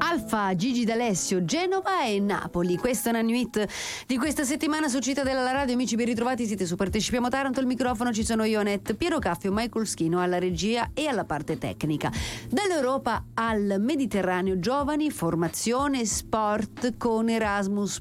Alfa, Gigi D'Alessio, Genova e Napoli. Questa è una new hit di questa settimana su Città della Radio. Amici, ben ritrovati, siete su Partecipiamo Taranto. Al microfono ci sono io, Annette, Piero Caffio, Michael Schino alla regia e alla parte tecnica. Dall'Europa al Mediterraneo, giovani, formazione, sport con Erasmus